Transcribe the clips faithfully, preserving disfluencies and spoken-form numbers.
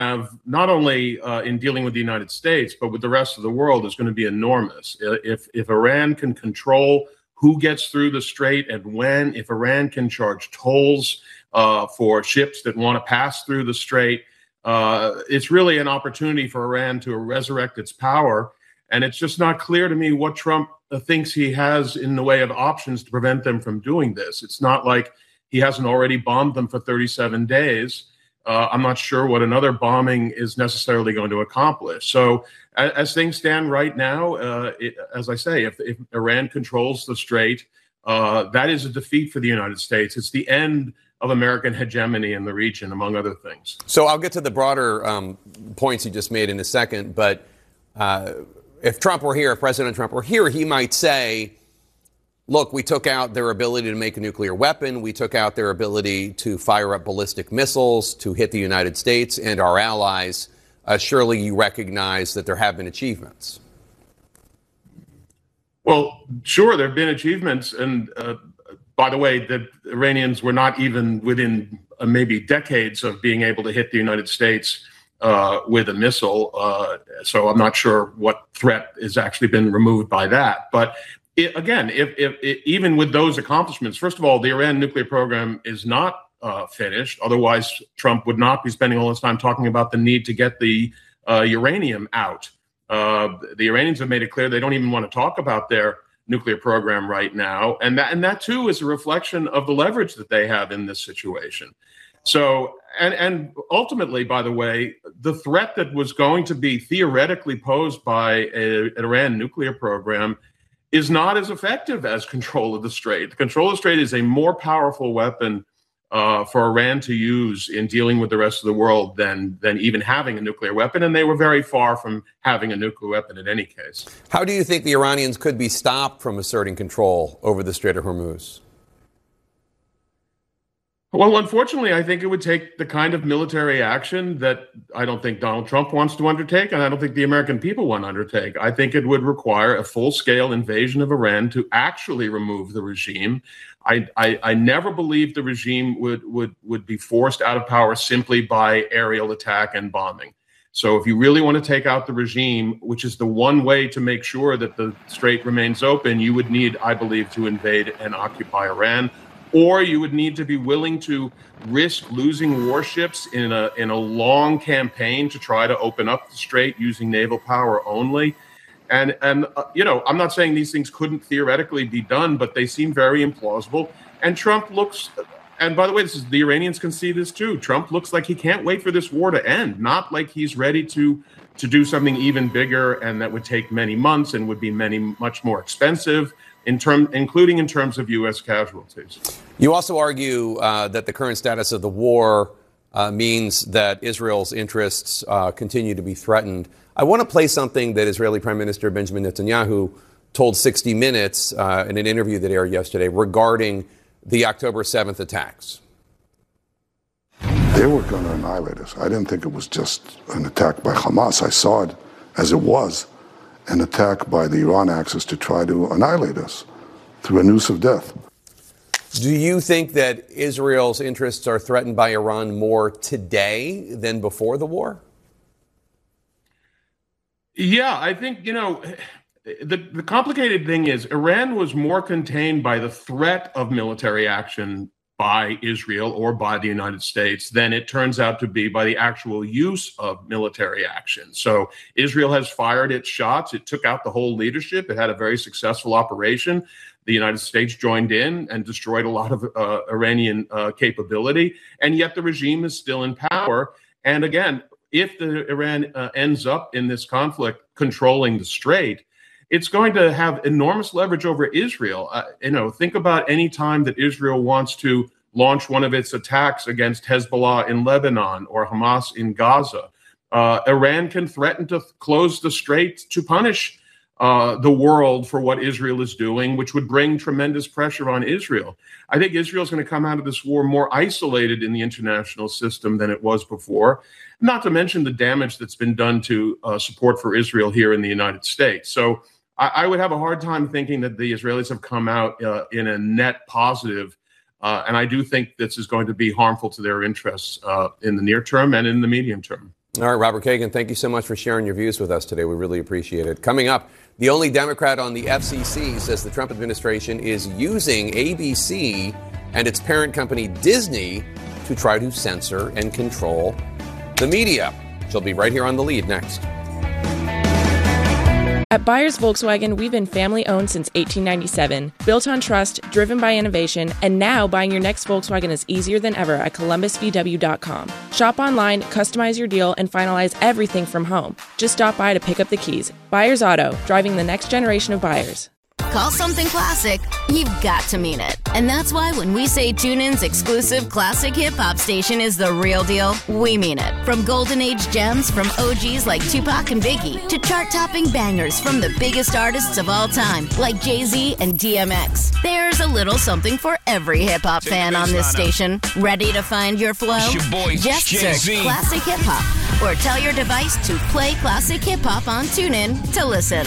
have, not only uh, in dealing with the United States, but with the rest of the world, is going to be enormous. If, if Iran can control who gets through the strait and when, if Iran can charge tolls uh, for ships that want to pass through the strait, uh, it's really an opportunity for Iran to resurrect its power. And it's just not clear to me what Trump uh, thinks he has in the way of options to prevent them from doing this. It's not like he hasn't already bombed them for thirty-seven days. Uh, I'm not sure what another bombing is necessarily going to accomplish. So as, as things stand right now, uh, it, as I say, if, if Iran controls the strait, uh, that is a defeat for the United States. It's the end of American hegemony in the region, among other things. So I'll get to the broader um, points you just made in a second. But uh, if Trump were here, if President Trump were here, he might say, look, we took out their ability to make a nuclear weapon. We took out their ability to fire up ballistic missiles to hit the United States and our allies. Uh, surely you recognize that there have been achievements. Well, sure, there have been achievements. And uh, by the way, the Iranians were not even within uh, maybe decades of being able to hit the United States uh, with a missile. Uh, so I'm not sure what threat has actually been removed by that. But It, again, if, if, if even with those accomplishments, first of all, the Iran nuclear program is not uh, finished. Otherwise, Trump would not be spending all his time talking about the need to get the uh, uranium out. Uh, the Iranians have made it clear they don't even want to talk about their nuclear program right now, and that and that too is a reflection of the leverage that they have in this situation. So, and and ultimately, by the way, the threat that was going to be theoretically posed by a, an Iran nuclear program is not as effective as control of the strait. The control of the strait is a more powerful weapon uh, for Iran to use in dealing with the rest of the world than than even having a nuclear weapon. And they were very far from having a nuclear weapon in any case. How do you think the Iranians could be stopped from asserting control over the Strait of Hormuz? Well, unfortunately, I think it would take the kind of military action that I don't think Donald Trump wants to undertake, and I don't think the American people want to undertake. I think it would require a full-scale invasion of Iran to actually remove the regime. I, I, I never believed the regime would, would, would be forced out of power simply by aerial attack and bombing. So if you really want to take out the regime, which is the one way to make sure that the strait remains open, you would need, I believe, to invade and occupy Iran. Or you would need to be willing to risk losing warships in a in a long campaign to try to open up the strait using naval power only. And, and uh, you know, I'm not saying these things couldn't theoretically be done, but they seem very implausible. And Trump looks, and by the way, this is, the Iranians can see this too. Trump looks like he can't wait for this war to end, not like he's ready to to do something even bigger and that would take many months and would be many much more expensive, in term, including in terms of U S casualties. You also argue uh, that the current status of the war uh, means that Israel's interests uh, continue to be threatened. I want to play something that Israeli Prime Minister Benjamin Netanyahu told sixty minutes uh, in an interview that aired yesterday regarding the October seventh attacks. They were going to annihilate us. I didn't think it was just an attack by Hamas. I saw it as it was, an attack by the Iran axis to try to annihilate us through a noose of death. Do you think that Israel's interests are threatened by Iran more today than before the war? Yeah, I think, you know, the, the complicated thing is Iran was more contained by the threat of military action by Israel or by the United States than it turns out to be by the actual use of military action. So Israel has fired its shots. It took out the whole leadership. It had a very successful operation. The United States joined in and destroyed a lot of uh, Iranian uh, capability, and yet the regime is still in power. And again, if the Iran uh, ends up in this conflict controlling the strait, it's going to have enormous leverage over Israel. Uh, you know, think about any time that Israel wants to launch one of its attacks against Hezbollah in Lebanon or Hamas in Gaza. Uh, Iran can threaten to close the strait to punish uh, the world for what Israel is doing, which would bring tremendous pressure on Israel. I think Israel is going to come out of this war more isolated in the international system than it was before, not to mention the damage that's been done to uh, support for Israel here in the United States. So I, I would have a hard time thinking that the Israelis have come out uh, in a net positive. Uh, and I do think this is going to be harmful to their interests uh, in the near term and in the medium term. All right, Robert Kagan, thank you so much for sharing your views with us today. We really appreciate it. Coming up, the only Democrat on the F C C says the Trump administration is using A B C and its parent company Disney to try to censor and control the media. She'll be right here on The Lead next. At Byers Volkswagen, we've been family-owned since eighteen ninety-seven, built on trust, driven by innovation, and now buying your next Volkswagen is easier than ever at Columbus V W dot com. Shop online, customize your deal, and finalize everything from home. Just stop by to pick up the keys. Byers Auto, driving the next generation of buyers. Call something classic, you've got to mean it. And that's why when we say TuneIn's exclusive classic hip-hop station is the real deal, we mean it. From golden age gems from O Gs like Tupac and Biggie to chart-topping bangers from the biggest artists of all time like Jay-Z and D M X. There's a little something for every hip-hop fan on this station. Ready to find your flow? Your boy, Just Jay-Z. search Classic Hip Hop or tell your device to play Classic Hip Hop on TuneIn to listen.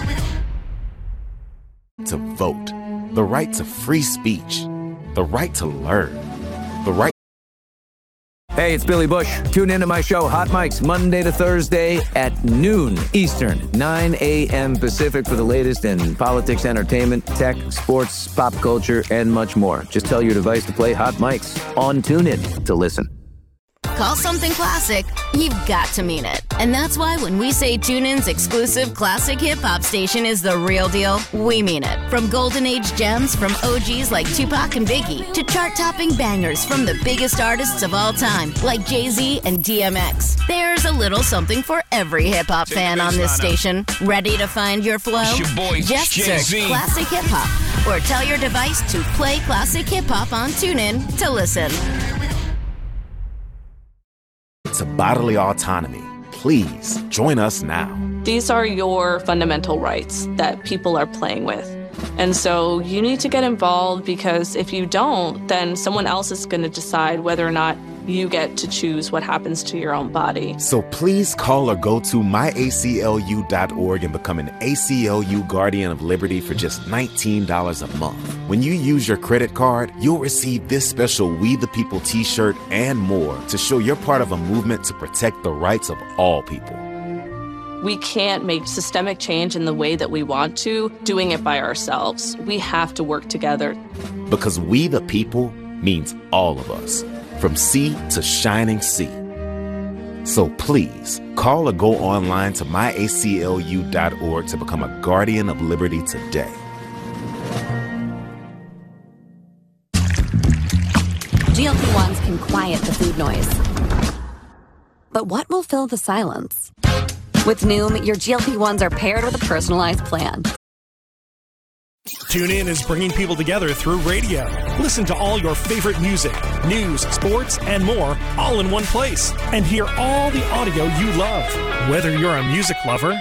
To vote, the right to free speech, the right to learn, the right. Hey, it's Billy Bush. Tune into my show, Hot Mics, Monday to Thursday at noon Eastern, nine a.m. Pacific for the latest in politics, entertainment, tech, sports, pop culture, and much more. Just tell your device to play Hot Mics on TuneIn to listen. Call something classic, you've got to mean it. And that's why when we say TuneIn's exclusive classic hip-hop station is the real deal, we mean it. From golden age gems from O Gs like Tupac and Biggie to chart-topping bangers from the biggest artists of all time like Jay-Z and D M X. There's a little something for every hip-hop fan on this station. Ready to find your flow? It's your boy, Just Jay-Z. search Classic Hip Hop or tell your device to play Classic Hip Hop on TuneIn to listen. To bodily autonomy. Please join us now. These are your fundamental rights that people are playing with. And so you need to get involved, because if you don't, then someone else is going to decide whether or not you get to choose what happens to your own body. So please call or go to my A C L U dot org and become an A C L U Guardian of Liberty for just nineteen dollars a month. When you use your credit card, you'll receive this special We the People t-shirt and more to show you're part of a movement to protect the rights of all people. We can't make systemic change in the way that we want to, doing it by ourselves. We have to work together. Because we the people means all of us, from sea to shining sea. So please, call or go online to my A C L U dot org to become a Guardian of Liberty today. G L P ones can quiet the food noise. But what will fill the silence? With Noom, your G L P ones are paired with a personalized plan. TuneIn is bringing people together through radio. Listen to all your favorite music, news, sports, and more, all in one place. And hear all the audio you love. Whether you're a music lover,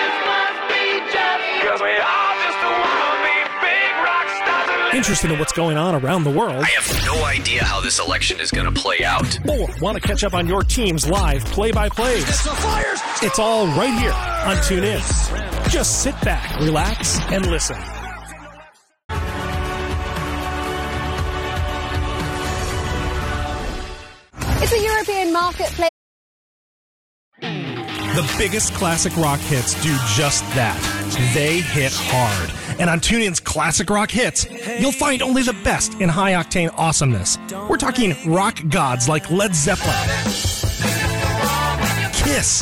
interested in what's going on around the world, I have no idea how this election is going to play out, or want to catch up on your team's live play-by-plays, it's all right here on TuneIn. Just sit back, relax, and listen. It's a European marketplace. The biggest classic rock hits do just that. They hit hard. And on TuneIn's Classic Rock Hits, you'll find only the best in high-octane awesomeness. We're talking rock gods like Led Zeppelin, Kiss,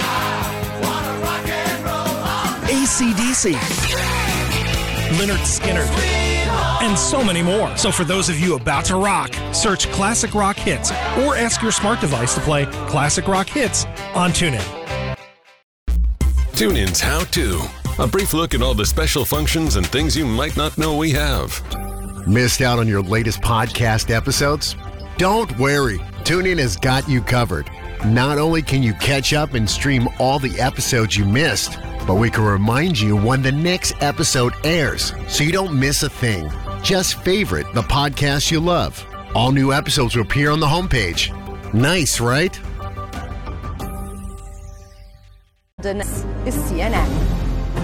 A C D C, Lynyrd Skynyrd, and so many more. So for those of you about to rock, search Classic Rock Hits or ask your smart device to play Classic Rock Hits on TuneIn. TuneIn's How To. A brief look at all the special functions and things you might not know we have. Missed out on your latest podcast episodes? Don't worry. TuneIn has got you covered. Not only can you catch up and stream all the episodes you missed, but we can remind you when the next episode airs so you don't miss a thing. Just favorite the podcast you love. All new episodes will appear on the homepage. Nice, right? This is C N N.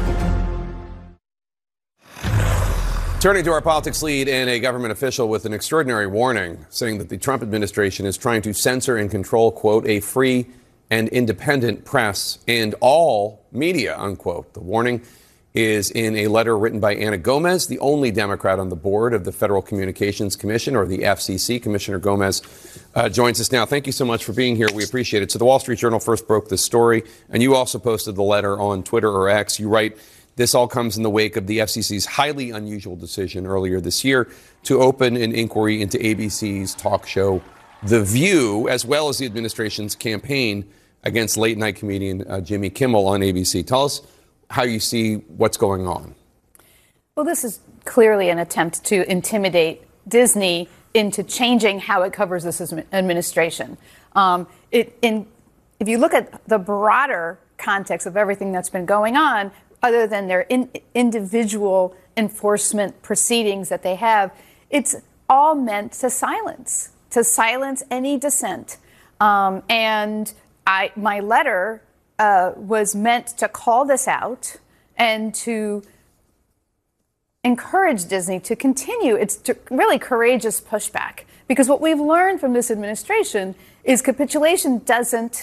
Turning to our politics lead, and a government official with an extraordinary warning saying that the Trump administration is trying to censor and control, quote, a free and independent press and all media, unquote. The warning is in a letter written by Ana Gomez, the only Democrat on the board of the Federal Communications Commission, or the F C C. Commissioner Gomez uh, joins us now. Thank you so much for being here. We appreciate it. So the Wall Street Journal first broke this story, and you also posted the letter on Twitter or X. You write, this all comes in the wake of the F C C's highly unusual decision earlier this year to open an inquiry into A B C's talk show The View, as well as the administration's campaign against late-night comedian uh, Jimmy Kimmel on A B C. Tell us how you see what's going on. Well, this is clearly an attempt to intimidate Disney into changing how it covers this administration. Um, it, in, if you look at the broader context of everything that's been going on, other than their in, individual enforcement proceedings that they have, it's all meant to silence, to silence any dissent. Um, and I, my letter uh, was meant to call this out and to encourage Disney to continue its really courageous pushback. Because what we've learned from this administration is capitulation doesn't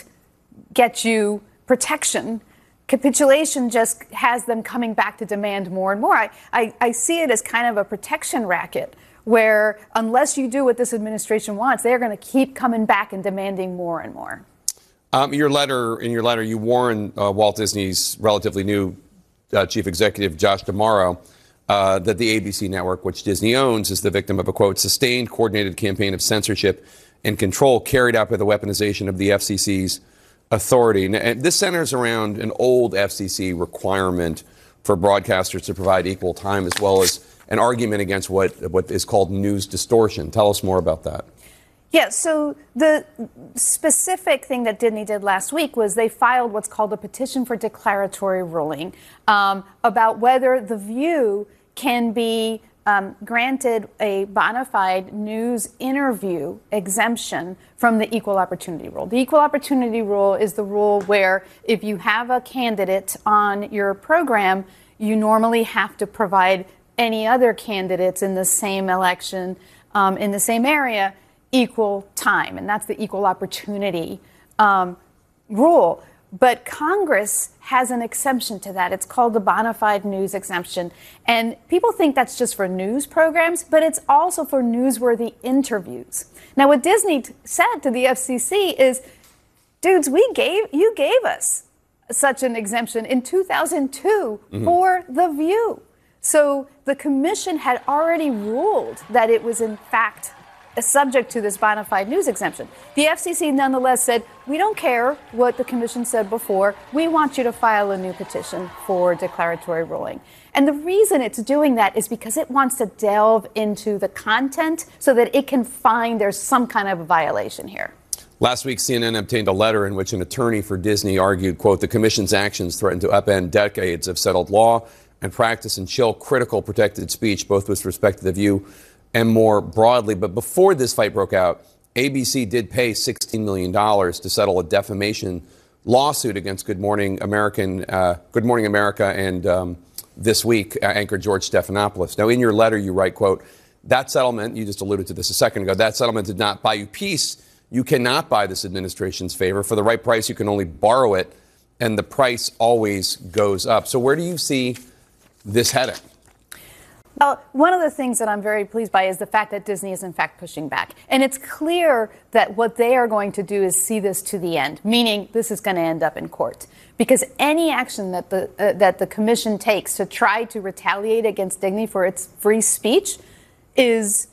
get you protection. Capitulation just has them coming back to demand more and more. I, I, I see it as kind of a protection racket where unless you do what this administration wants, they're going to keep coming back and demanding more and more. Um, your letter, in your letter, you warn uh, Walt Disney's relatively new uh, chief executive, Josh D'Amaro, uh, that the A B C network, which Disney owns, is the victim of a, quote, sustained coordinated campaign of censorship and control carried out by the weaponization of the F C C's authority. And this centers around an old F C C requirement for broadcasters to provide equal time, as well as an argument against what, what is called news distortion. Tell us more about that. Yeah, so the specific thing that Disney did last week was they filed what's called a petition for declaratory ruling um, about whether The View can be um, granted a bona fide news interview exemption from the equal opportunity rule. The equal opportunity rule is the rule where if you have a candidate on your program, you normally have to provide any other candidates in the same election, um, in the same area, equal time. And that's the equal opportunity um, rule. But Congress has an exemption to that. It's called the bona fide news exemption. And people think that's just for news programs, but it's also for newsworthy interviews. Now, what Disney t- said to the F C C is, dudes, we gave, you gave us such an exemption in two thousand two mm-hmm. for The View. So the commission had already ruled that it was in fact subject to this bona fide news exemption. The F C C nonetheless said, we don't care what the commission said before. We want you to file a new petition for declaratory ruling. And the reason it's doing that is because it wants to delve into the content so that it can find there's some kind of a violation here. Last week, C N N obtained a letter in which an attorney for Disney argued, quote, the commission's actions threaten to upend decades of settled law and practice and chill critical protected speech, both with respect to The View and more broadly. But before this fight broke out, A B C did pay sixteen million dollars to settle a defamation lawsuit against Good Morning American, uh, Good Morning America and um, This Week uh, anchor George Stephanopoulos. Now, in your letter, you write, quote, that settlement, you just alluded to this a second ago, that settlement did not buy you peace. You cannot buy this administration's favor. For the right price, you can only borrow it, and the price always goes up. So where do you see this heading? Well, one of the things that I'm very pleased by is the fact that Disney is in fact pushing back. And it's clear that what they are going to do is see this to the end, meaning this is going to end up in court. Because any action that the uh, that the commission takes to try to retaliate against Disney for its free speech is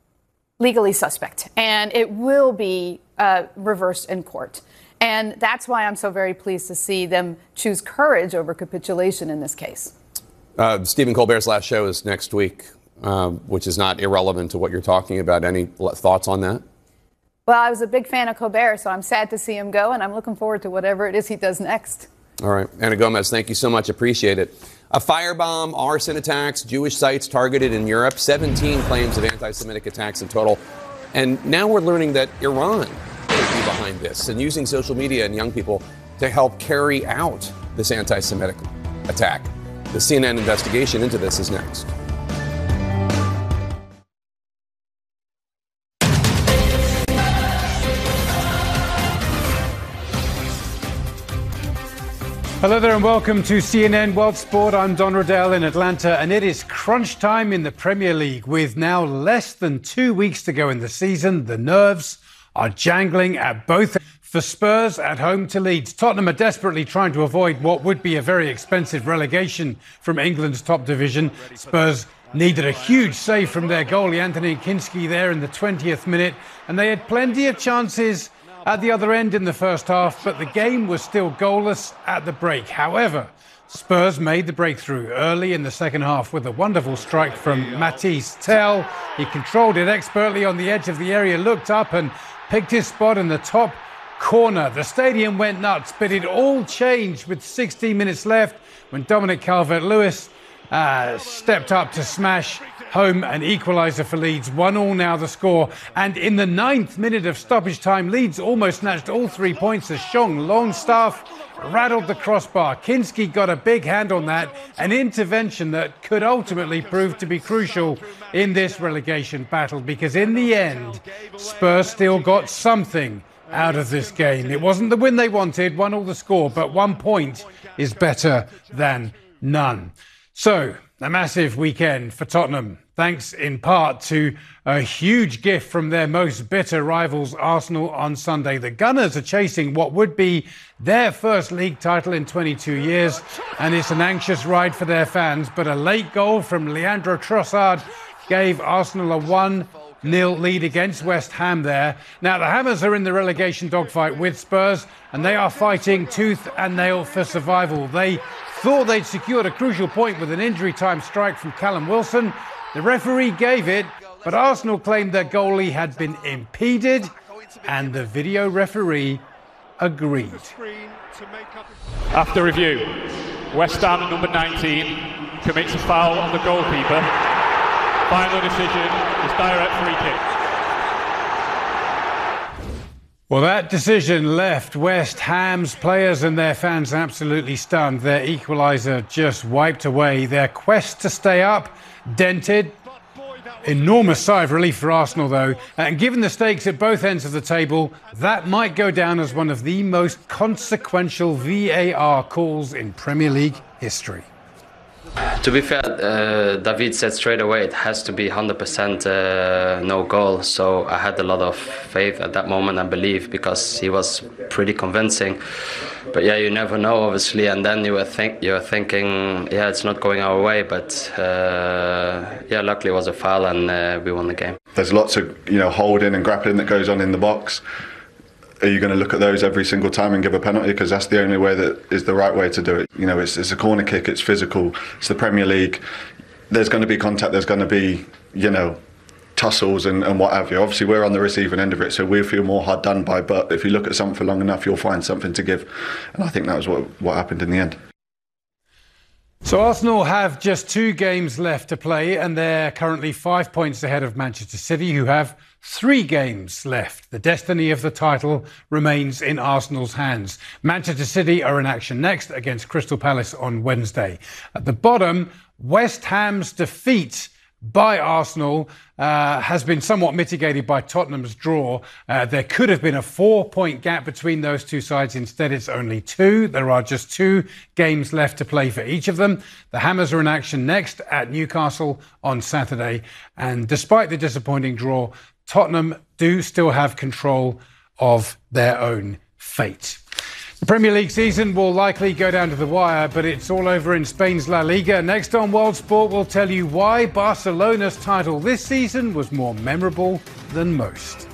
legally suspect. And it will be uh, reversed in court. And that's why I'm so very pleased to see them choose courage over capitulation in this case. Uh, Stephen Colbert's last show is next week, uh, which is not irrelevant to what you're talking about. Any thoughts on that? Well, I was a big fan of Colbert, so I'm sad to see him go, and I'm looking forward to whatever it is he does next. All right. Ana Gomez, thank you so much. Appreciate it. A firebomb, arson attacks, Jewish sites targeted in Europe, seventeen claims of anti-Semitic attacks in total. And now we're learning that Iran may be behind this and using social media and young people to help carry out this anti-Semitic attack. The C N N investigation into this is next. Hello there and welcome to C N N World Sport. I'm Don Riddell in Atlanta, and it is crunch time in the Premier League. With now less than two weeks to go in the season, the nerves are jangling at both ends. For Spurs at home to Leeds, Tottenham are desperately trying to avoid what would be a very expensive relegation from England's top division. Spurs needed a huge save from their goalie Anthony Kinski there in the twentieth minute, and they had plenty of chances at the other end in the first half, but the game was still goalless at the break. However, Spurs made the breakthrough early in the second half with a wonderful strike from Matisse Tel. He controlled it expertly on the edge of the area, looked up and picked his spot in the top corner. The stadium went nuts, but it all changed with sixteen minutes left when Dominic Calvert-Lewin uh, stepped up to smash home an equaliser for Leeds. One all now the score. And in the ninth minute of stoppage time, Leeds almost snatched all three points as Sean Longstaff rattled the crossbar. Kinski got a big hand on that, an intervention that could ultimately prove to be crucial in this relegation battle, because in the end, Spurs still got something out of this game. It wasn't the win they wanted, one all the score, but one point is better than none. So, a massive weekend for Tottenham, thanks in part to a huge gift from their most bitter rivals, Arsenal, on Sunday. The Gunners are chasing what would be their first league title in twenty-two years, and it's an anxious ride for their fans, but a late goal from Leandro Trossard gave Arsenal a one nil lead against West Ham there. Now, the Hammers are in the relegation dogfight with Spurs, and they are fighting tooth and nail for survival. They thought they'd secured a crucial point with an injury time strike from Callum Wilson. The referee gave it, but Arsenal claimed their goalie had been impeded, and the video referee agreed. After review, West Ham number nineteen commits a foul on the goalkeeper. Final decision is direct free kick. Well, that decision left West Ham's players and their fans absolutely stunned. Their equaliser just wiped away. Their quest to stay up dented. Enormous sigh of relief for Arsenal, though. And given the stakes at both ends of the table, that might go down as one of the most consequential V A R calls in Premier League history. To be fair, uh, David said straight away it has to be one hundred percent uh, no goal. So I had a lot of faith at that moment, I believe, because he was pretty convincing. But yeah, you never know, obviously. And then you were think you're thinking, yeah, it's not going our way. But uh, yeah, luckily it was a foul, and uh, we won the game. There's lots of you know holding and grappling that goes on in the box. Are you going to look at those every single time and give a penalty? Because that's the only way that is the right way to do it. You know, it's, it's a corner kick, it's physical, it's the Premier League. There's going to be contact, there's going to be, you know, tussles and, and what have you. Obviously, we're on the receiving end of it, so we feel more hard done by. But if you look at something for long enough, you'll find something to give. And I think that was what, what happened in the end. So Arsenal have just two games left to play, and they're currently five points ahead of Manchester City, who have three games left. The destiny of the title remains in Arsenal's hands. Manchester City are in action next against Crystal Palace on Wednesday. At the bottom, West Ham's defeat by Arsenal uh, has been somewhat mitigated by Tottenham's draw. Uh, there could have been a four-point gap between those two sides. Instead, it's only two. There are just two games left to play for each of them. The Hammers are in action next at Newcastle on Saturday. And despite the disappointing draw, Tottenham do still have control of their own fate. The Premier League season will likely go down to the wire, but it's all over in Spain's La Liga. Next on World Sport, we'll tell you why Barcelona's title this season was more memorable than most.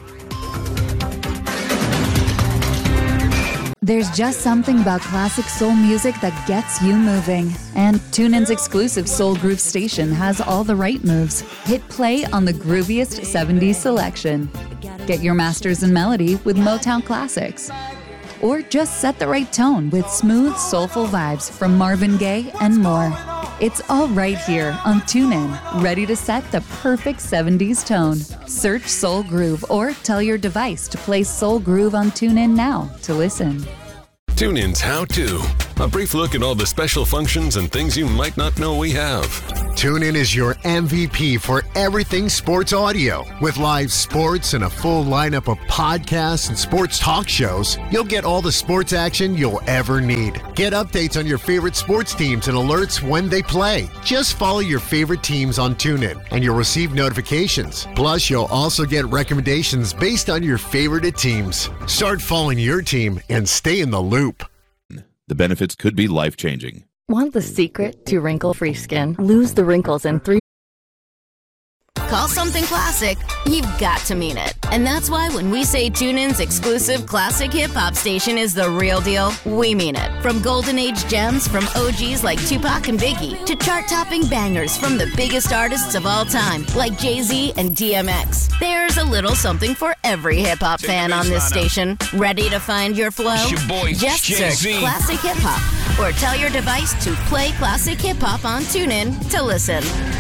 There's just something about classic soul music that gets you moving. And TuneIn's exclusive Soul Groove station has all the right moves. Hit play on the grooviest seventies selection. Get your masters in melody with Motown Classics. Or just set the right tone with smooth, soulful vibes from Marvin Gaye and more. It's all right here on TuneIn, ready to set the perfect seventies tone. Search Soul Groove or tell your device to play Soul Groove on TuneIn now to listen. TuneIn's How To. A brief look at all the special functions and things you might not know we have. TuneIn is your M V P for everything sports audio. With live sports and a full lineup of podcasts and sports talk shows, you'll get all the sports action you'll ever need. Get updates on your favorite sports teams and alerts when they play. Just follow your favorite teams on TuneIn and you'll receive notifications. Plus, you'll also get recommendations based on your favorite teams. Start following your team and stay in the loop. The benefits could be life-changing. Want the secret to wrinkle-free skin? Lose the wrinkles in three. Call something classic, you've got to mean it. And that's why when we say TuneIn's exclusive classic hip-hop station is the real deal, we mean it. From golden age gems from O Gs like Tupac and Biggie to chart-topping bangers from the biggest artists of all time like Jay-Z and D M X. There's a little something for every hip-hop fan on this station. Ready to find your flow? It's your boy, Just Jay-Z. search Classic Hip Hop or tell your device to play Classic Hip Hop on TuneIn to listen.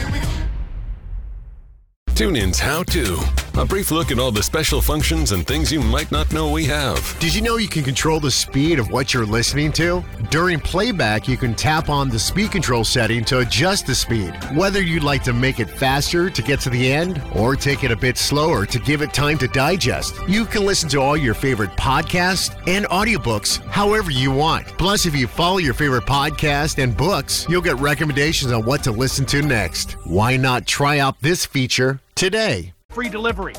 TuneIn's How To. A brief look at all the special functions and things you might not know we have. Did you know you can control the speed of what you're listening to? During playback, you can tap on the speed control setting to adjust the speed. Whether you'd like to make it faster to get to the end or take it a bit slower to give it time to digest, you can listen to all your favorite podcasts and audiobooks however you want. Plus, if you follow your favorite podcast and books, you'll get recommendations on what to listen to next. Why not try out this feature today? Free delivery.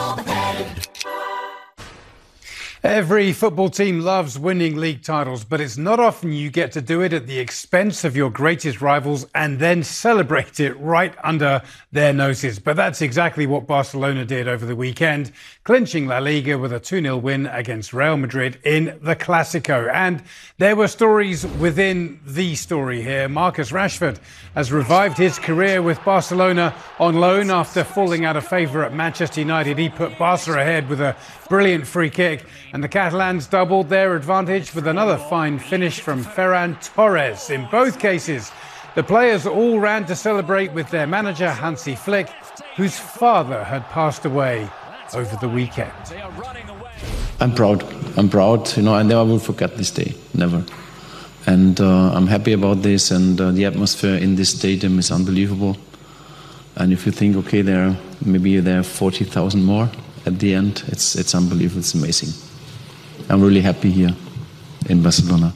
Every football team loves winning league titles, but it's not often you get to do it at the expense of your greatest rivals and then celebrate it right under their noses. But that's exactly what Barcelona did over the weekend, clinching La Liga with a two nil win against Real Madrid in the Clásico. And there were stories within the story here. Marcus Rashford has revived his career with Barcelona on loan after falling out of favour at Manchester United. He put Barca ahead with a brilliant free kick, and the Catalans doubled their advantage with another fine finish from Ferran Torres. In both cases, the players all ran to celebrate with their manager Hansi Flick, whose father had passed away over the weekend. I'm proud. I'm proud. You know, I never will forget this day. Never. And uh, I'm happy about this. And uh, the atmosphere in this stadium is unbelievable. And if you think, okay, there maybe there are forty thousand more at the end, it's it's unbelievable. It's amazing. I'm really happy here in Barcelona.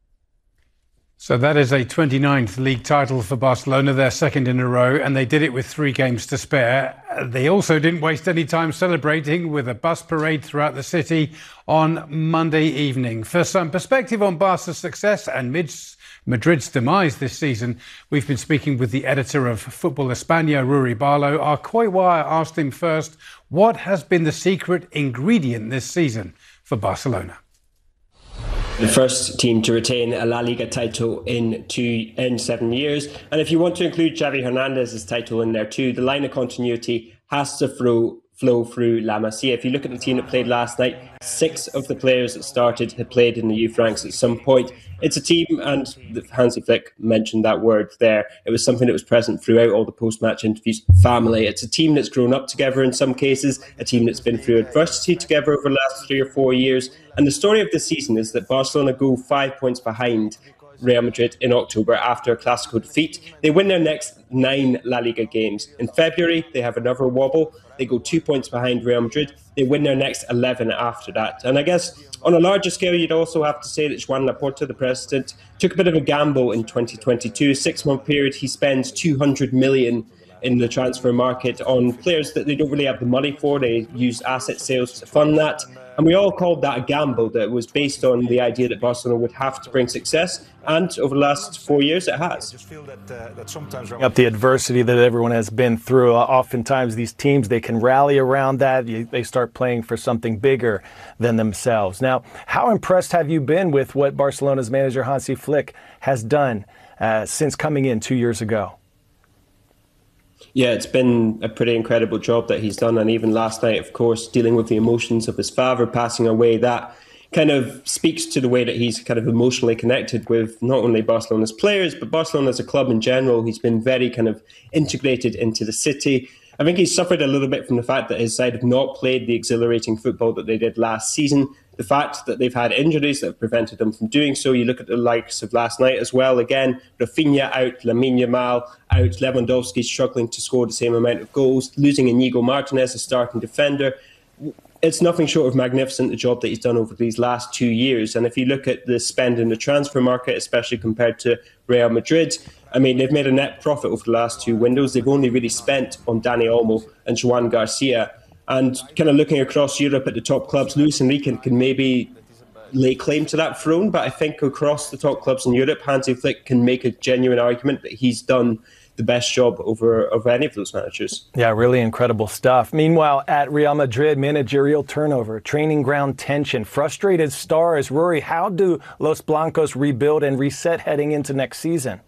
So that is a twenty-ninth league title for Barcelona, their second in a row, and they did it with three games to spare. They also didn't waste any time celebrating with a bus parade throughout the city on Monday evening. For some perspective on Barca's success and Madrid's demise this season, we've been speaking with the editor of Football España, Ruri Barlow. Our Koi Wire asked him first, what has been the secret ingredient this season for Barcelona? The first team to retain a La Liga title in two in seven years. And if you want to include Xavi Hernandez's title in there too, the line of continuity has to flow, flow through La Masia. If you look at the team that played last night, six of the players that started had played in the youth ranks at some point. It's a team, and Hansi Flick mentioned that word there. It was something that was present throughout all the post-match interviews. Family. It's a team that's grown up together in some cases, a team that's been through adversity together over the last three or four years. And the story of this season is that Barcelona go five points behind Real Madrid in October after a Clásico defeat. They win their next nine La Liga games. In February, they have another wobble. They go two points behind Real Madrid. They win their next eleven after that. And I guess on a larger scale, you'd also have to say that Joan Laporta, the president, took a bit of a gamble in twenty twenty-two. Six-month period, he spends two hundred million in the transfer market on players that they don't really have the money for. They use asset sales to fund that. And we all called that a gamble that was based on the idea that Barcelona would have to bring success. And over the last four years, it has. Up the adversity that everyone has been through. Oftentimes, these teams, they can rally around that. They start playing for something bigger than themselves. Now, how impressed have you been with what Barcelona's manager, Hansi Flick, has done uh, since coming in two years ago? Yeah, it's been a pretty incredible job that he's done. And even last night, of course, dealing with the emotions of his father passing away, that kind of speaks to the way that he's kind of emotionally connected with not only Barcelona's players, but Barcelona as a club in general. He's been very kind of integrated into the city. I think he's suffered a little bit from the fact that his side have not played the exhilarating football that they did last season. the fact that they've had injuries that have prevented them from doing so. You look at the likes of last night as well. Again, Rafinha out, Lamine Yamal out, Lewandowski struggling to score the same amount of goals, losing Inigo Martinez, a starting defender. It's nothing short of magnificent, the job that he's done over these last two years. And if you look at the spend in the transfer market, especially compared to Real Madrid, I mean, they've made a net profit over the last two windows. They've only really spent on Dani Olmo and Joan Garcia. And kind of looking across Europe at the top clubs, Luis Enrique can maybe lay claim to that throne. But I think across the top clubs in Europe, Hansi Flick can make a genuine argument that he's done the best job over of any of those managers. Yeah, really incredible stuff. Meanwhile, at Real Madrid, managerial turnover, training ground tension, frustrated stars. Rory, how do Los Blancos rebuild and reset heading into next season?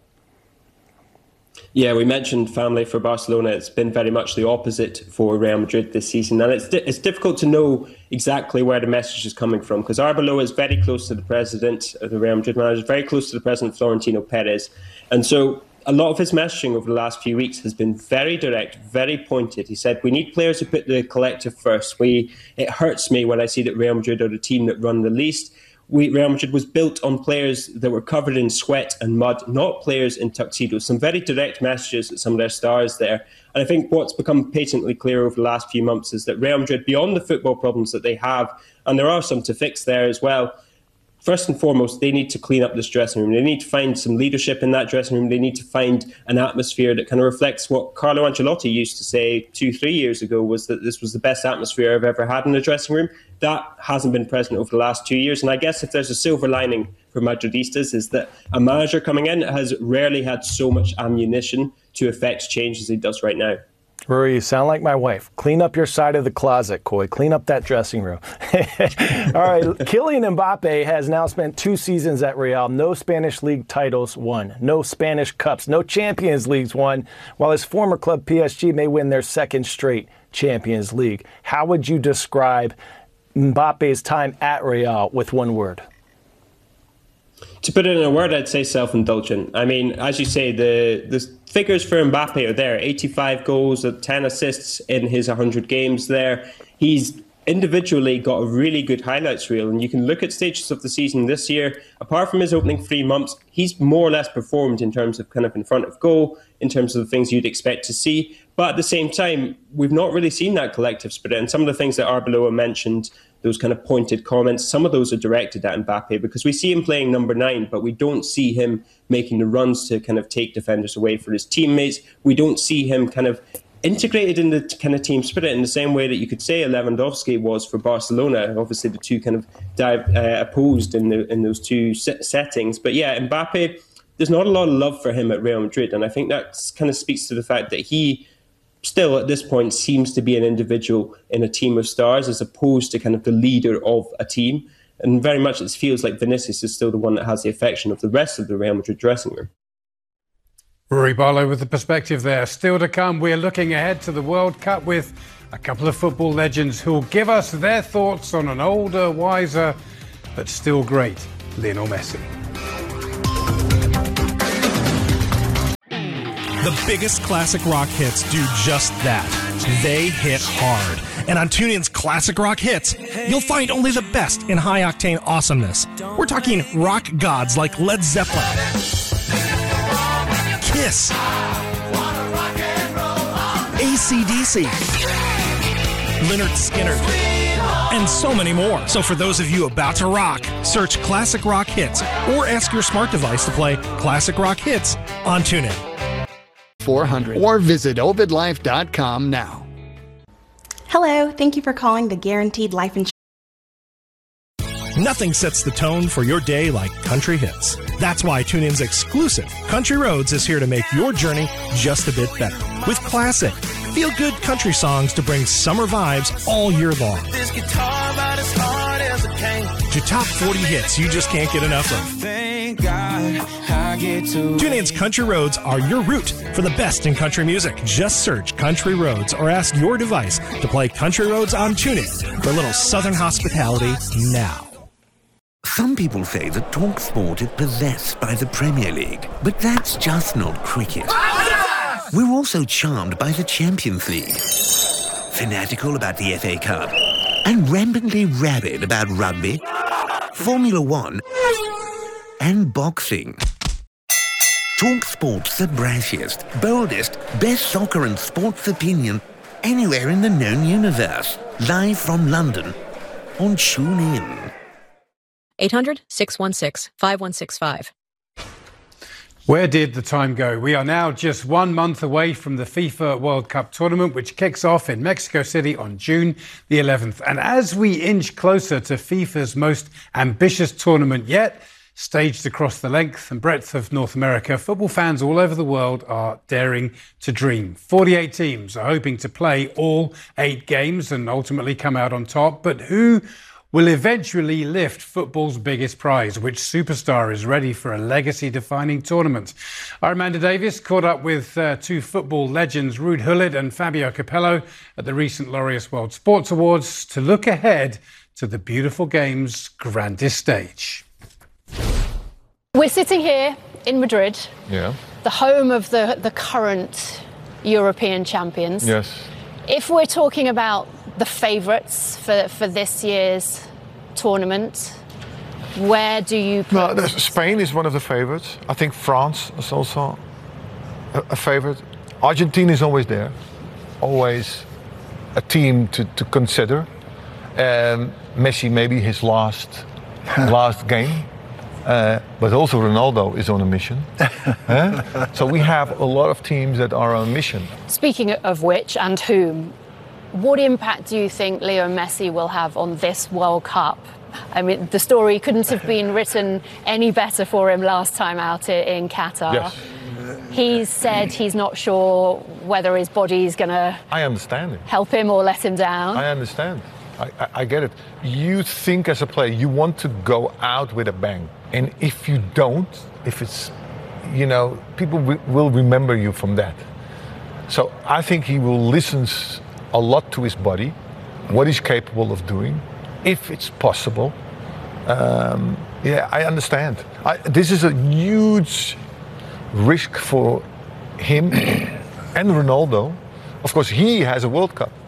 Yeah, we mentioned family for Barcelona. It's been very much the opposite for Real Madrid this season. And it's di- it's difficult to know exactly where the message is coming from, because Arbeloa is very close to the president of the Real Madrid manager, very close to the president, Florentino Perez. And so a lot of his messaging over the last few weeks has been very direct, very pointed. He said, we need players who put the collective first. We It hurts me when I see that Real Madrid are the team that run the least. We, Real Madrid was built on players that were covered in sweat and mud, not players in tuxedos. Some very direct messages at some of their stars there. And I think what's become patently clear over the last few months is that Real Madrid, beyond the football problems that they have, and there are some to fix there as well, first and foremost, they need to clean up this dressing room. They need to find some leadership in that dressing room. They need to find an atmosphere that kind of reflects what Carlo Ancelotti used to say two, three years ago, was that this was the best atmosphere I've ever had in a dressing room. That hasn't been present over the last two years. And I guess if there's a silver lining for Madridistas, is that a manager coming in has rarely had so much ammunition to effect change as he does right now. Rory, you sound like my wife. Clean up your side of the closet, Coy. Clean up that dressing room. All right, Kylian Mbappe has now spent two seasons at Real. No Spanish League titles won. No Spanish Cups. No Champions Leagues won. While his former club P S G may win their second straight Champions League. How would you describe Mbappe's time at Real with one word? To put it in a word, I'd say self-indulgent. I mean, as you say, the, the figures for Mbappe are there. eighty-five goals, ten assists in his one hundred games there. He's individually got a really good highlights reel, and you can look at stages of the season this year. Apart from his opening three months, he's more or less performed in terms of kind of in front of goal, in terms of the things you'd expect to see. But at the same time, we've not really seen that collective spirit. And some of the things that Arbeloa mentioned, those kind of pointed comments, some of those are directed at Mbappe, because we see him playing number nine, but we don't see him making the runs to kind of take defenders away for his teammates. We don't see him kind of integrated in the kind of team spirit in the same way that you could say Lewandowski was for Barcelona. Obviously, the two kind of dive, uh, opposed in the in those two set settings. But yeah, Mbappe, there's not a lot of love for him at Real Madrid, and I think that kind of speaks to the fact that he still at this point seems to be an individual in a team of stars as opposed to kind of the leader of a team. And very much it feels like Vinicius is still the one that has the affection of the rest of the Real Madrid dressing room. Rory Barlow with the perspective there. Still to come, we're looking ahead to the World Cup with a couple of football legends who'll give us their thoughts on an older, wiser, but still great Lionel Messi. The biggest classic rock hits do just that. They hit hard. And on TuneIn's Classic Rock Hits, you'll find only the best in high-octane awesomeness. We're talking rock gods like Led Zeppelin, Kiss, A C D C, Lynyrd Skynyrd, and so many more. So for those of you about to rock, search Classic Rock Hits or ask your smart device to play Classic Rock Hits on TuneIn. four hundred or visit ovid life dot com now. Hello, thank you for calling the Guaranteed Life Insurance. Nothing sets the tone for your day like country hits. That's why TuneIn's exclusive Country Roads is here to make your journey just a bit better. With classic, feel-good country songs to bring summer vibes all year long. This guitar about as hard as it can. To top forty hits you just can't get enough of. Thank God I get to. TuneIn's Country Roads are your route for the best in country music. Just search Country Roads or ask your device to play Country Roads on TuneIn for a little southern hospitality now. Some people say that TalkSport is possessed by the Premier League, but that's just not cricket. We're also charmed by the Champions League, fanatical about the F A Cup, and rampantly rabid about rugby, Formula One, and boxing. TalkSport's the brashiest, boldest, best soccer and sports opinion anywhere in the known universe. Live from London on TuneIn. eight hundred, six one six, five one six five. Where did the time go? We are now just one month away from the FIFA World Cup tournament, which kicks off in Mexico City on June the eleventh. And as we inch closer to FIFA's most ambitious tournament yet, staged across the length and breadth of North America, football fans all over the world are daring to dream. forty-eight teams are hoping to play all eight games and ultimately come out on top. But who will eventually lift football's biggest prize? Which superstar is ready for a legacy-defining tournament? Our Amanda Davis caught up with uh, two football legends, Ruud Gullit and Fabio Capello, at the recent Laureus World Sports Awards to look ahead to the beautiful game's grandest stage. We're sitting here in Madrid, yeah, the home of the, the current European champions. Yes. If we're talking about the favourites for, for this year's tournament, where do you put? No, the- Spain is one of the favourites. I think France is also a, a favourite. Argentina is always there, always a team to, to consider. Um, Messi maybe his last last game, uh, but also Ronaldo is on a mission. Huh? So we have a lot of teams that are on a mission. Speaking of which and whom, what impact do you think Leo Messi will have on this World Cup? I mean, the story couldn't have been written any better for him last time out i- in Qatar. Yes. He's said he's not sure whether his body's going to I understand it. help him or let him down. I understand. I, I, I get it. You think as a player, you want to go out with a bang. And if you don't, if it's, you know, people w- will remember you from that. So I think he will listen s- a lot to his body, what he's capable of doing, if it's possible. Um, yeah, I understand. I, this is a huge risk for him and Ronaldo. Of course, he has a World Cup.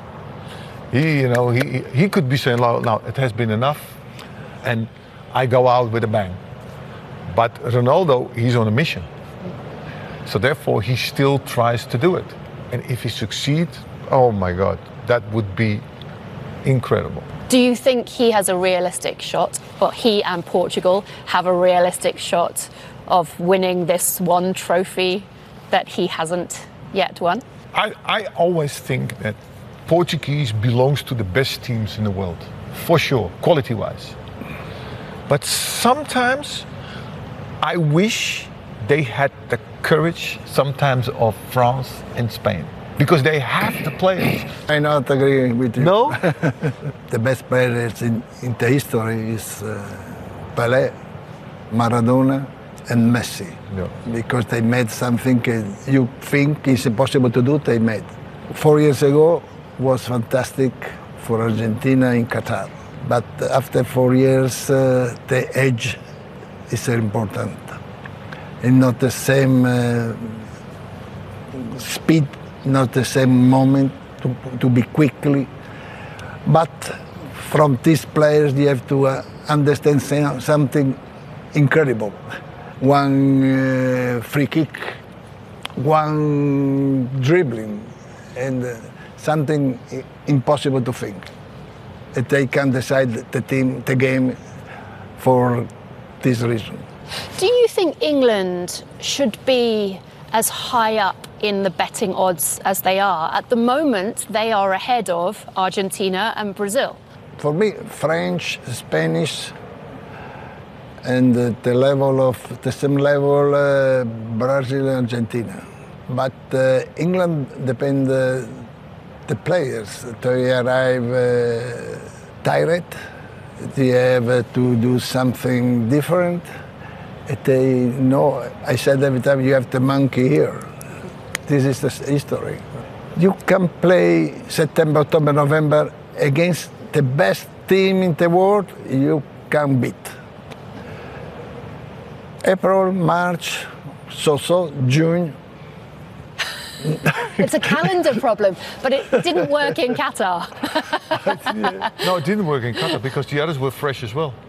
He, you know, he he could be saying, "Now, now it has been enough," and I go out with a bang. But Ronaldo, he's on a mission. So therefore, he still tries to do it. And if he succeeds, oh my God, that would be incredible. Do you think he has a realistic shot, or he and Portugal have a realistic shot of winning this one trophy that he hasn't yet won? I, I always think that Portuguese belongs to the best teams in the world, for sure, quality-wise. But sometimes I wish they had the courage sometimes of France and Spain, because they have the players. I not agree with you. No? The best players in, in the history is uh, Pelé, Maradona, and Messi. Yeah. Because they made something uh, you think is impossible to do, they made. Four years ago was fantastic for Argentina in Qatar. But after four years, uh, the age is very important. And not the same uh, speed, not the same moment to, to be quickly. But from these players, you have to uh, understand some- something incredible. One uh, free kick, one dribbling, and uh, something i- impossible to think. That they can decide the team, the game, for this reason. Do you think England should be as high up in the betting odds as they are? At the moment, they are ahead of Argentina and Brazil. For me, French, Spanish, and uh, the level of the same level, uh, Brazil and Argentina. But uh, England depend uh, the players. They arrive uh, tired. They have uh, to do something different. They know. I said every time you have the monkey here. This is the s- history. You can play September, October, November against the best team in the world. You can beat. April, March, so-so, June, It's a calendar problem, but it didn't work in Qatar. No, it didn't work in Qatar because the others were fresh as well.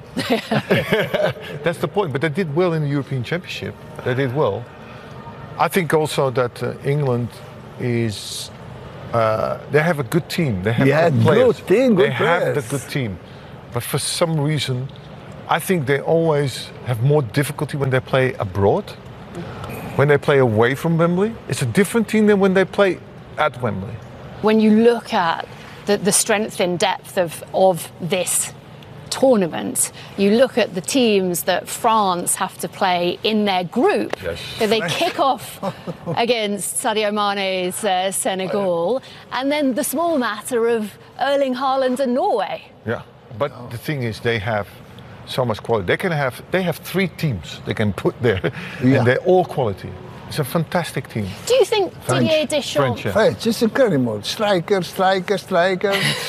That's the point. But they did well in the European Championship. They did well. I think also that uh, England is. Uh, they have a good team. They have yeah, good players. Good team, good they players. have the good team. But for some reason, I think they always have more difficulty when they play abroad. When they play away from Wembley, it's a different team than when they play at Wembley. When you look at the, the strength and depth of, of this tournament, you look at the teams that France have to play in their group. Yes. So they kick off against Sadio Mane's uh, Senegal, and then the small matter of Erling Haaland and Norway. Yeah, but oh. the thing is, they have so much quality. They can have they have three teams they can put there, yeah. and they're all quality. It's a fantastic team. Do you think French. Didier Deschamps? French, yeah. French, it's incredible. Striker, striker, striker.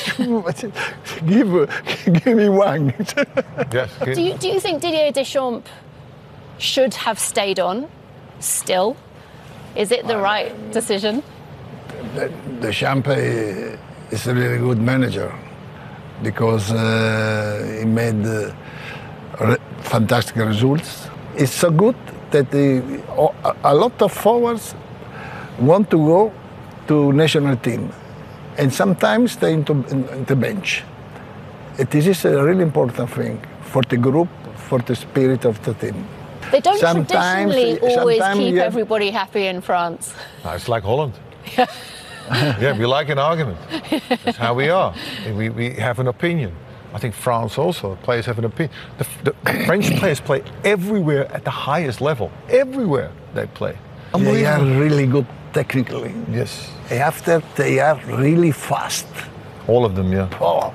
give, give me one. Yes. Do you, do you think Didier Deschamps should have stayed on still? Is it the right decision? Deschamps is a really good manager because uh, he made uh, re- fantastic results. It's so good that the, a lot of forwards want to go to national team, and sometimes they into, into bench. It is a really important thing for the group, for the spirit of the team. They don't sometimes, traditionally always keep yeah. everybody happy in France. No, it's like Holland. Yeah, we like an argument. That's how we are. We, we have an opinion. I think France also, players have an opinion. The, the French players play everywhere at the highest level. Everywhere they play. They are really good technically. Yes. After, they are really fast. All of them, yeah. Oh.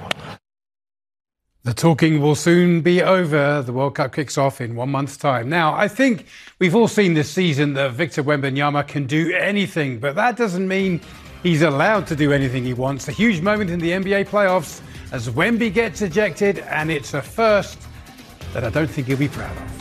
The talking will soon be over. The World Cup kicks off in one month's time. Now, I think we've all seen this season that Victor Wembanyama can do anything, but that doesn't mean he's allowed to do anything he wants. A huge moment in the N B A playoffs as Wemby gets ejected, and it's a first that I don't think he'll be proud of.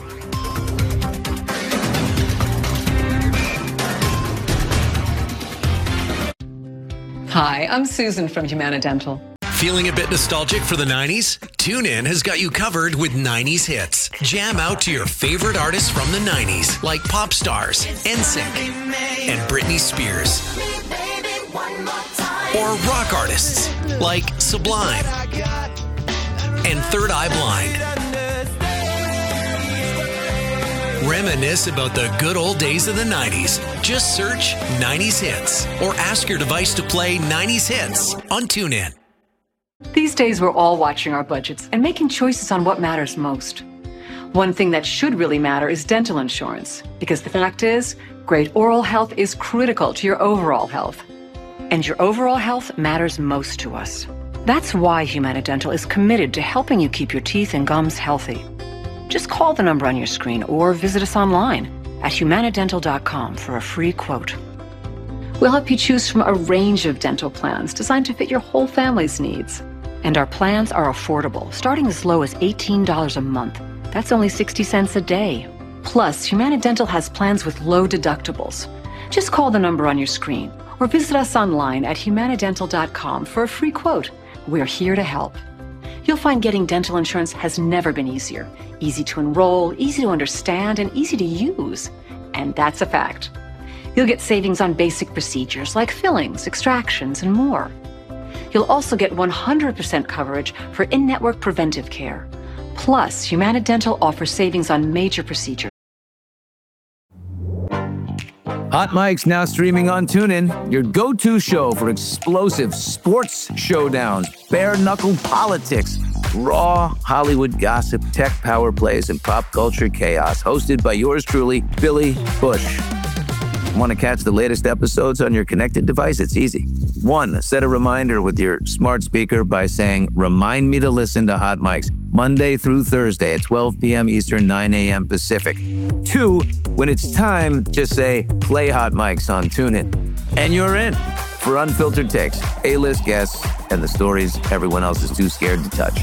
Hi, I'm Susan from Humana Dental. Feeling a bit nostalgic for the nineties? TuneIn has got you covered with nineties hits. Jam out to your favorite artists from the nineties, like pop stars, N Sync, and Britney Spears. Or rock artists, like Sublime and Third Eye Blind. Reminisce about the good old days of the nineties. Just search nineties hits or ask your device to play nineties hits on TuneIn. These days, we're all watching our budgets and making choices on what matters most. One thing that should really matter is dental insurance, because the fact is, great oral health is critical to your overall health. And your overall health matters most to us. That's why Humana Dental is committed to helping you keep your teeth and gums healthy. Just call the number on your screen or visit us online at humana dental dot com for a free quote. We'll help you choose from a range of dental plans designed to fit your whole family's needs. And our plans are affordable, starting as low as eighteen dollars a month. That's only sixty cents a day. Plus, Humana Dental has plans with low deductibles. Just call the number on your screen or visit us online at humana dental dot com for a free quote. We're here to help. You'll find getting dental insurance has never been easier. Easy to enroll, easy to understand, and easy to use. And that's a fact. You'll get savings on basic procedures like fillings, extractions, and more. You'll also get one hundred percent coverage for in-network preventive care. Plus, Humana Dental offers savings on major procedures. Hot Mic's now streaming on TuneIn, your go-to show for explosive sports showdowns, bare-knuckle politics, raw Hollywood gossip, tech power plays, and pop culture chaos. Hosted by yours truly, Billy Bush. Want to catch the latest episodes on your connected device? It's easy. One, set a reminder with your smart speaker by saying, "Remind me to listen to Hot Mics Monday through Thursday at twelve p.m. Eastern, nine a.m. Pacific." Two, when it's time, just say, "Play Hot Mics on TuneIn." And you're in for unfiltered takes, A-list guests, and the stories everyone else is too scared to touch.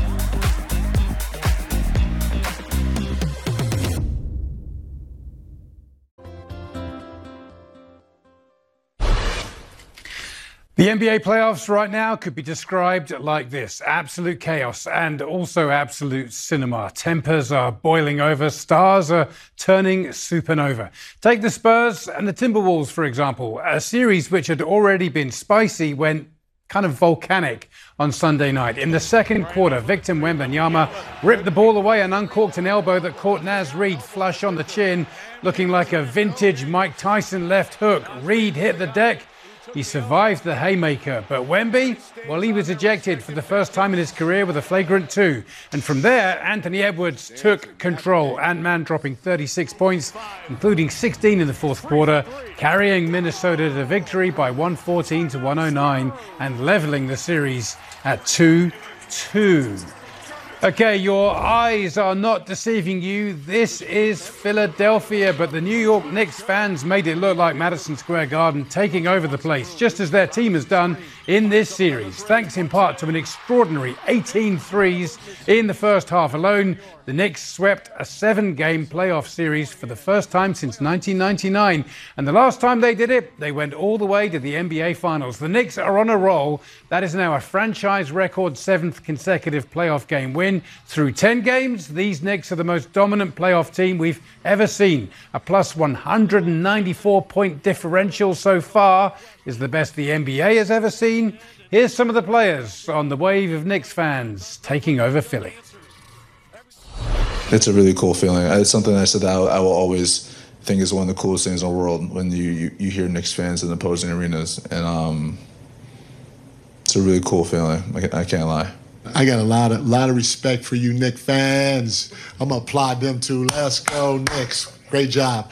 The N B A playoffs right now could be described like this: absolute chaos and also absolute cinema. Tempers are boiling over, stars are turning supernova. Take the Spurs and the Timberwolves, for example. A series which had already been spicy went kind of volcanic on Sunday night. In the second quarter, Victor Wembanyama ripped the ball away and uncorked an elbow that caught Naz Reid flush on the chin, looking like a vintage Mike Tyson left hook. Reid hit the deck. He survived the haymaker, but Wemby, well, he was ejected for the first time in his career with a flagrant two. And from there, Anthony Edwards took control, Ant-Man dropping thirty-six points, including sixteen in the fourth quarter, carrying Minnesota to victory by one fourteen to one oh nine and leveling the series at two two. Okay, your eyes are not deceiving you. This is Philadelphia, but the New York Knicks fans made it look like Madison Square Garden taking over the place, just as their team has done in this series. Thanks in part to an extraordinary eighteen threes in the first half alone, the Knicks swept a seven-game playoff series for the first time since nineteen ninety-nine. And the last time they did it, they went all the way to the N B A Finals. The Knicks are on a roll. That is now a franchise record seventh consecutive playoff game win. Through ten games, these Knicks are the most dominant playoff team we've ever seen. A plus one hundred ninety-four point differential so far is the best the N B A has ever seen. Here's some of the players on the wave of Knicks fans taking over Philly. It's a really cool feeling. It's something I said that I will always think is one of the coolest things in the world when you, you, you hear Knicks fans in opposing arenas. And um, it's a really cool feeling. I, I can't lie. I got a lot of lot of respect for you Knicks fans. I'm going to applaud them too. Let's go, Knicks. Great job.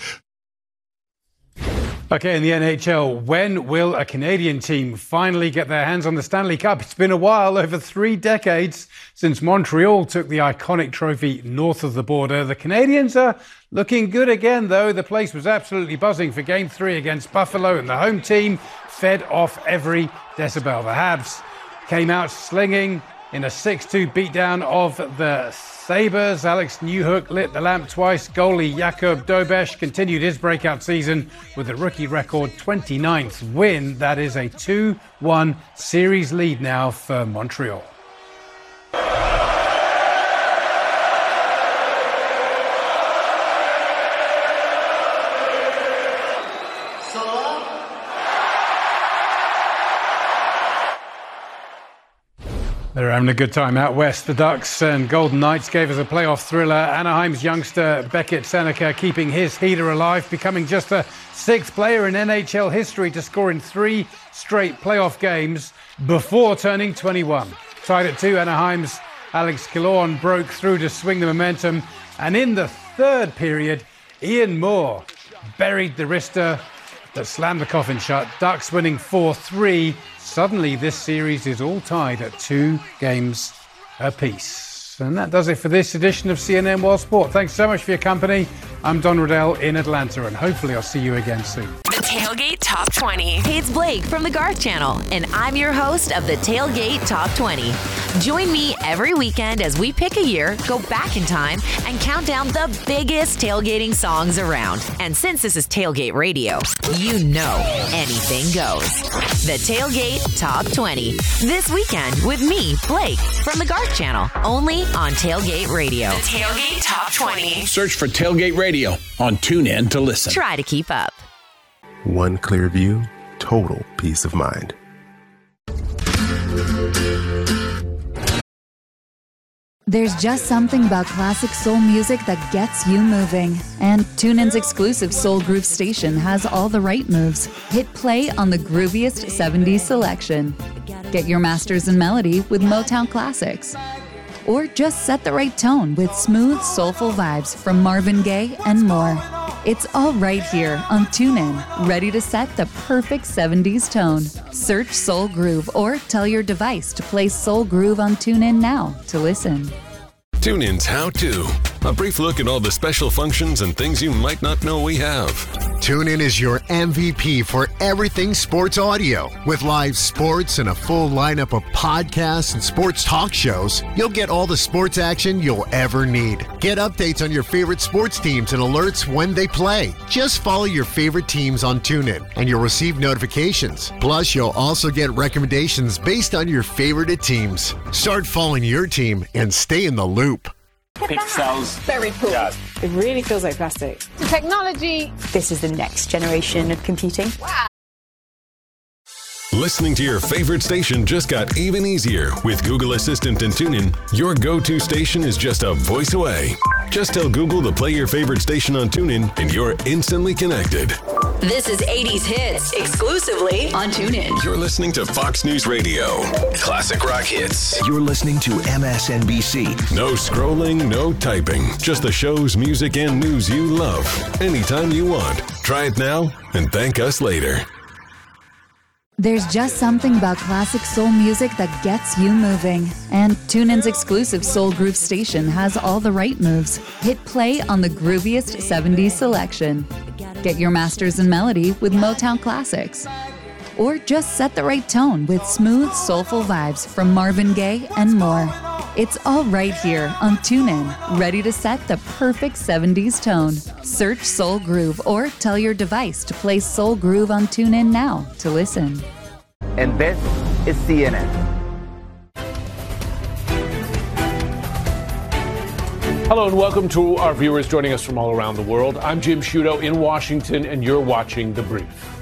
Okay, in the N H L, when will a Canadian team finally get their hands on the Stanley Cup? It's been a while, over three decades since Montreal took the iconic trophy north of the border. The Canadians are looking good again, though. The place was absolutely buzzing for Game three against Buffalo, and the home team fed off every decibel. The Habs came out slinging in a six two beatdown of the Sabres. Alex Newhook lit the lamp twice. Goalie Jakub Dobeš continued his breakout season with a rookie record twenty-ninth win. That is a two one series lead now for Montreal. They're having a good time out west. The Ducks and Golden Knights gave us a playoff thriller. Anaheim's youngster Beckett Seneca keeping his heater alive, becoming just the sixth player in N H L history to score in three straight playoff games before turning twenty-one. Tied at two, Anaheim's Alex Killorn broke through to swing the momentum. And in the third period, Ian Moore buried the wrister that slammed the coffin shut. Ducks winning four three. Suddenly, this series is all tied at two games apiece. And that does it for this edition of C N N World Sport. Thanks so much for your company. I'm Don Riddell in Atlanta, and hopefully I'll see you again soon. The Tailgate Top twenty. Hey, it's Blake from the Garth Channel, and I'm your host of the Tailgate Top twenty. Join me every weekend as we pick a year, go back in time, and count down the biggest tailgating songs around. And since this is Tailgate Radio, you know anything goes. The Tailgate Top twenty. This weekend with me, Blake, from the Garth Channel, only on Tailgate Radio. The Tailgate Top twenty. Search for Tailgate Radio on TuneIn to listen. Try to keep up. One clear view, total peace of mind. There's just something about classic soul music that gets you moving. And TuneIn's exclusive Soul Groove station has all the right moves. Hit play on the grooviest seventies selection. Get your masters in melody with Motown classics. Or just set the right tone with smooth, soulful vibes from Marvin Gaye and more. It's all right here on TuneIn, ready to set the perfect seventies tone. Search Soul Groove or tell your device to play Soul Groove on TuneIn now to listen. TuneIn's How To. A brief look at all the special functions and things you might not know we have. TuneIn is your M V P for everything sports audio. With live sports and a full lineup of podcasts and sports talk shows, you'll get all the sports action you'll ever need. Get updates on your favorite sports teams and alerts when they play. Just follow your favorite teams on TuneIn, and you'll receive notifications. Plus, you'll also get recommendations based on your favorite teams. Start following your team and stay in the loop. Pixels. Very cool. Yeah. It really feels like plastic. The technology. This is the next generation of computing. Wow. Listening to your favorite station just got even easier. With Google Assistant and TuneIn, your go-to station is just a voice away. Just tell Google to play your favorite station on TuneIn, and you're instantly connected. This is eighties Hits, exclusively on TuneIn. You're listening to Fox News Radio. Classic rock hits. You're listening to M S N B C. No scrolling, no typing. Just the shows, music, and news you love. Anytime you want. Try it now and thank us later. There's just something about classic soul music that gets you moving. And TuneIn's exclusive Soul Groove station has all the right moves. Hit play on the grooviest seventies selection. Get your masters in melody with Motown classics. Or just set the right tone with smooth, soulful vibes from Marvin Gaye and more. It's all right here on TuneIn, ready to set the perfect seventies tone. Search Soul Groove or tell your device to play Soul Groove on TuneIn now to listen. And this is C N N. Hello and welcome to our viewers joining us from all around the world. I'm Jim Sciutto in Washington, and you're watching The Brief.